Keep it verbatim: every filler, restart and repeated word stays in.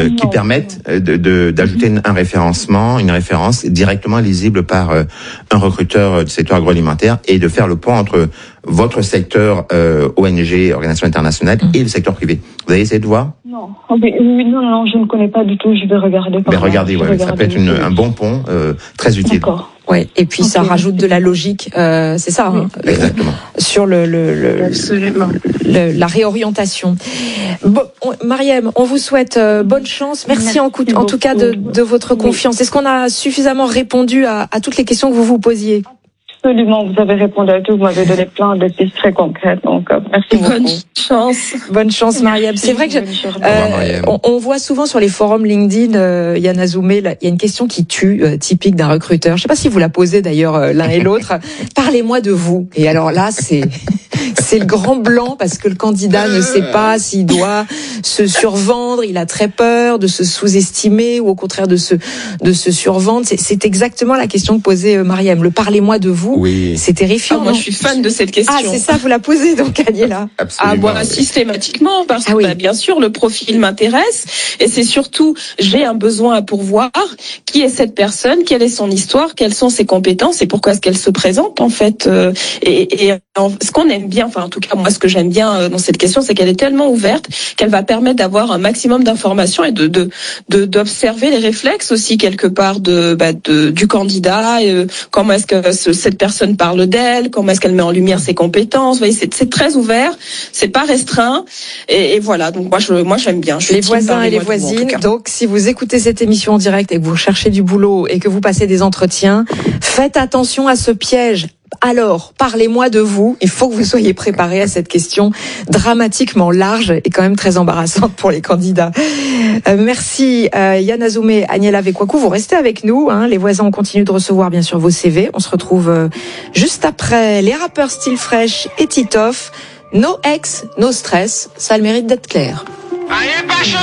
euh, qui permettent de, de, d'ajouter une, un référencement, une référence directement lisible par euh, un recruteur du secteur agroalimentaire et de faire le pont entre votre secteur euh, O N G, organisation internationale, mmh. et le secteur privé. Vous avez essayé de voir? Non, oui, oui, non, non, je ne connais pas du tout. Je vais regarder. Ben regardez, ouais, ça peut être une, un bon pont euh, très utile. D'accord. Ouais, et puis okay, ça rajoute de la logique, euh, c'est ça, oui. hein, Exactement. sur le, le, le, Absolument. le la réorientation. Bon, on, Mariam, on vous souhaite euh, bonne chance. Merci, Merci en, coup, en tout cas de, de votre confiance. Oui. Est-ce qu'on a suffisamment répondu à, à toutes les questions que vous vous posiez? Absolument, vous avez répondu à tout, vous m'avez donné plein de pistes très concrètes, donc euh, merci beaucoup. Bonne chance. Bonne chance, Mariam. C'est vrai que je, euh, on, on voit souvent sur les forums LinkedIn, euh, Yann Azoumé, il y a une question qui tue, euh, typique d'un recruteur. Je ne sais pas si vous la posez d'ailleurs euh, l'un et l'autre. Parlez-moi de vous. Et alors là, c'est c'est le grand blanc parce que le candidat ne sait pas s'il doit se survendre, il a très peur de se sous-estimer ou au contraire de se de se survendre. C'est, c'est exactement la question que posait euh, Mariam. Le parlez-moi de vous. Oui. C'est terrifiant. Ah, moi, je suis fan de cette question. Ah, c'est ça, vous la posez donc, Agnella. Absolument. Ah, bon, oui. Systématiquement, parce que, ah, oui. bah, bien sûr, le profil m'intéresse. Et c'est surtout, j'ai un besoin à pourvoir. Qui est cette personne? Quelle est son histoire? Quelles sont ses compétences? Et pourquoi est-ce qu'elle se présente, en fait? Euh, et, et ce qu'on aime bien, enfin, en tout cas, moi, ce que j'aime bien dans cette question, c'est qu'elle est tellement ouverte qu'elle va permettre d'avoir un maximum d'informations et de, de, de, d'observer les réflexes aussi, quelque part, de, bah, de, du candidat. Et, euh, comment est-ce que ce, cette personne parle d'elle, comment est-ce qu'elle met en lumière ses compétences. Vous voyez, c'est, c'est très ouvert, c'est pas restreint, et, et voilà. Donc moi, je, moi, j'aime bien. Je les voisins et les voisines. Donc, si vous écoutez cette émission en direct et que vous cherchez du boulot et que vous passez des entretiens, faites attention à ce piège. Alors, parlez-moi de vous. Il faut que vous soyez préparés à cette question dramatiquement large et quand même très embarrassante pour les candidats. Euh, merci euh, Yann Azoumé, Agnella Vékouakou. Vous restez avec nous. Hein. Les voisins, on continue de recevoir bien sûr vos C V. On se retrouve euh, juste après les rappeurs Style Fresh et Titoff. No ex, no stress. Ça a le mérite d'être clair.